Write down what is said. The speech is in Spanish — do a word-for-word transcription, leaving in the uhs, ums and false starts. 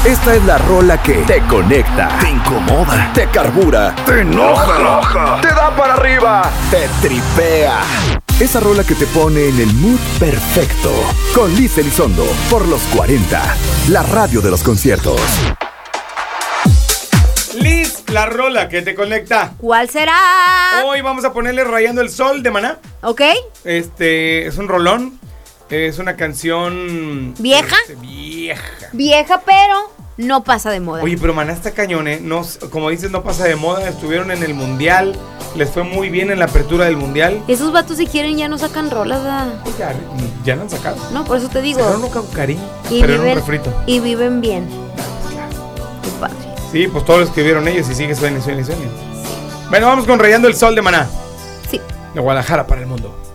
Esta es la rola que te conecta, te incomoda, te carbura, te enoja, te da para arriba, te tripea. Esa rola que te pone en el mood perfecto. Con Liz Elizondo, por los cuarenta, la radio de los conciertos. Liz, la rola que te conecta. ¿Cuál será? Hoy vamos a ponerle Rayando el Sol de Maná. ¿Ok? Este, es un rolón. Es una canción... ¿Vieja? Este, vieja. Vieja, pero no pasa de moda. Oye, pero Maná está cañón, ¿eh? No, como dices, no pasa de moda. Estuvieron en el Mundial. Les fue muy bien en la apertura del Mundial. Esos vatos, si quieren, ya no sacan rolas, ¿verdad? Ya, ya no han sacado. No, por eso te digo. Sacaron un caucarín, Y pero era un viven, refrito. y viven bien. Qué padre. Sí, pues todos los que vieron ellos y sigue suena y suena y suena. Bueno, vamos con Rayando el Sol de Maná. Sí. De Guadalajara para el mundo.